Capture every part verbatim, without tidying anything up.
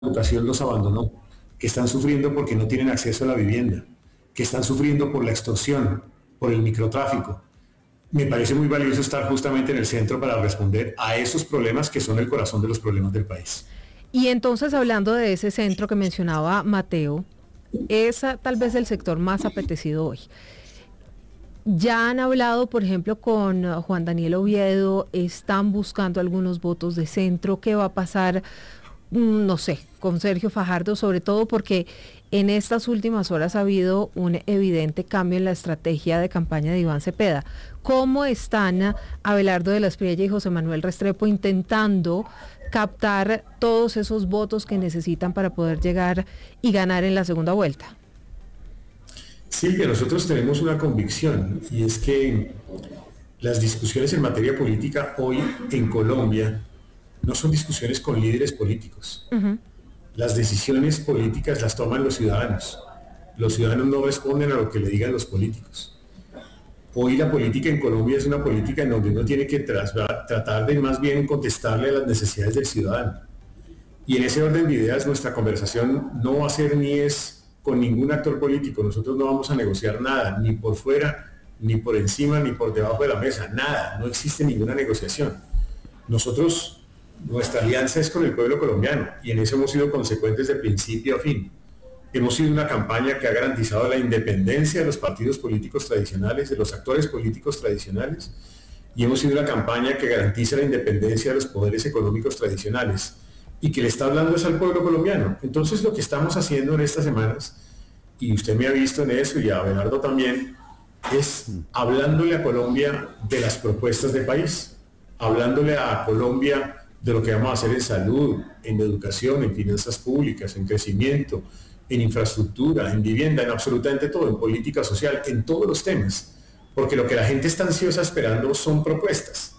educación los abandonó, que están sufriendo porque no tienen acceso a la vivienda, que están sufriendo por la extorsión, por el microtráfico. Me parece muy valioso estar justamente en el centro para responder a esos problemas que son el corazón de los problemas del país. Y entonces, hablando de ese centro que mencionaba Mateo, es tal vez el sector más apetecido hoy. Ya han hablado, por ejemplo, con Juan Daniel Oviedo, están buscando algunos votos de centro. ¿Qué va a pasar? No sé, con Sergio Fajardo, sobre todo porque en estas últimas horas ha habido un evidente cambio en la estrategia de campaña de Iván Cepeda. ¿Cómo están Abelardo de la Espriella y José Manuel Restrepo intentando captar todos esos votos que necesitan para poder llegar y ganar en la segunda vuelta? Silvia, nosotros tenemos una convicción, y es que las discusiones en materia política hoy en Colombia no son discusiones con líderes políticos. Uh-huh. Las decisiones políticas las toman los ciudadanos. Los ciudadanos no responden a lo que le digan los políticos. Hoy la política en Colombia es una política en donde uno tiene que tras, tratar de más bien contestarle a las necesidades del ciudadano. Y en ese orden de ideas nuestra conversación no va a ser ni es con ningún actor político. Nosotros no vamos a negociar nada, ni por fuera, ni por encima, ni por debajo de la mesa, nada. No existe ninguna negociación. Nosotros, nuestra alianza es con el pueblo colombiano y en eso hemos sido consecuentes de principio a fin. Hemos sido una campaña que ha garantizado la independencia de los partidos políticos tradicionales, de los actores políticos tradicionales, y hemos sido una campaña que garantiza la independencia de los poderes económicos tradicionales y que le está hablando es al pueblo colombiano. Entonces lo que estamos haciendo en estas semanas, y usted me ha visto en eso y a Abelardo también, es hablándole a Colombia de las propuestas de país, hablándole a Colombia de lo que vamos a hacer en salud, en educación, en finanzas públicas, en crecimiento, en infraestructura, en vivienda, en absolutamente todo, en política social, en todos los temas, porque lo que la gente está ansiosa esperando son propuestas,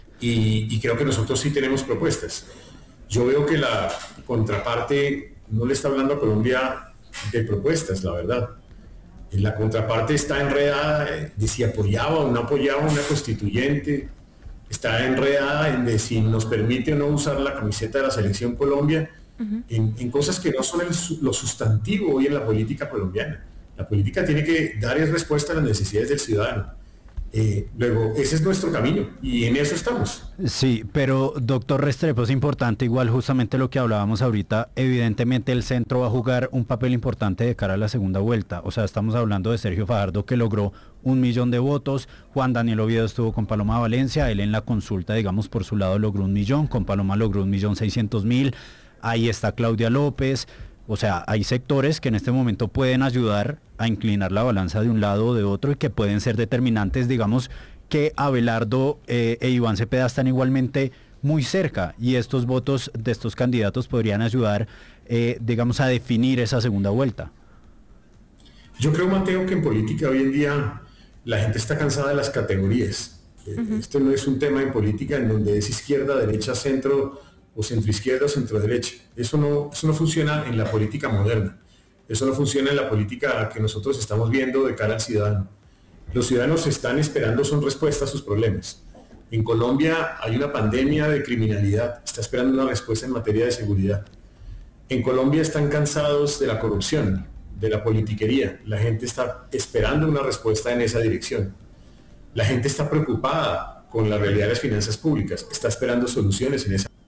y, y creo que nosotros sí tenemos propuestas. Yo veo que la contraparte no le está hablando a Colombia de propuestas, la verdad. La contraparte está enredada de si apoyaba o no apoyaba una constituyente, está enredada en de si nos permite o no usar la camiseta de la Selección Colombia, uh-huh. en, en cosas que no son el, lo sustantivo hoy en la política colombiana. La política tiene que dar respuesta a las necesidades del ciudadano. Eh, luego, ese es nuestro camino y en eso estamos. Sí, pero doctor Restrepo, es importante igual justamente lo que hablábamos ahorita. Evidentemente el centro va a jugar un papel importante de cara a la segunda vuelta. O sea, estamos hablando de Sergio Fajardo, que logró un millón de votos. Juan Daniel Oviedo estuvo con Paloma Valencia, él en la consulta, digamos, por su lado logró un millón, con Paloma logró un millón seiscientos mil. Ahí está Claudia López. O sea, hay sectores que en este momento pueden ayudar a inclinar la balanza de un lado o de otro y que pueden ser determinantes. Digamos que Abelardo eh, e Iván Cepeda están igualmente muy cerca y estos votos de estos candidatos podrían ayudar, eh, digamos, a definir esa segunda vuelta. Yo creo, Mateo, que en política hoy en día la gente está cansada de las categorías. Uh-huh. Este no es un tema en política en donde es izquierda, derecha, centro o centroizquierda o centroderecha. Eso no, eso no funciona en la política moderna. Eso no funciona en la política que nosotros estamos viendo de cara al ciudadano. Los ciudadanos están esperando son respuestas a sus problemas. En Colombia hay una pandemia de criminalidad, está esperando una respuesta en materia de seguridad. En Colombia están cansados de la corrupción, de la politiquería. La gente está esperando una respuesta en esa dirección. La gente está preocupada con la realidad de las finanzas públicas, está esperando soluciones en esa.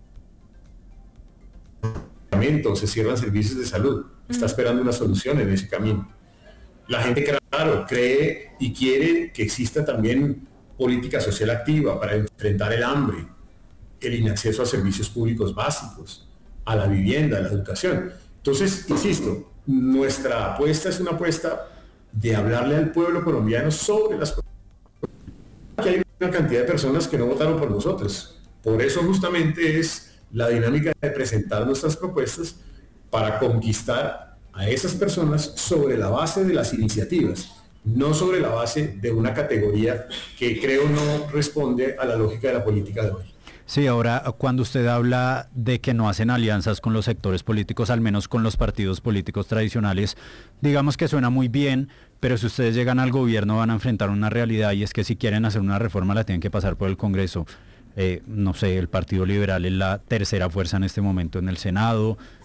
Se cierran servicios de salud, está esperando una solución en ese camino. La gente, claro, cree y quiere que exista también política social activa para enfrentar el hambre, el inacceso a servicios públicos básicos, a la vivienda, a la educación. Entonces, insisto, nuestra apuesta es una apuesta de hablarle al pueblo colombiano sobre las cosas. Aquí hay una cantidad de personas que no votaron por nosotros. Por eso justamente es la dinámica de presentar nuestras propuestas para conquistar a esas personas sobre la base de las iniciativas, no sobre la base de una categoría que creo no responde a la lógica de la política de hoy. Sí, ahora cuando usted habla de que no hacen alianzas con los sectores políticos, al menos con los partidos políticos tradicionales, digamos que suena muy bien, pero si ustedes llegan al gobierno van a enfrentar una realidad y es que si quieren hacer una reforma la tienen que pasar por el Congreso. Eh, no sé, el Partido Liberal es la tercera fuerza en este momento en el Senado,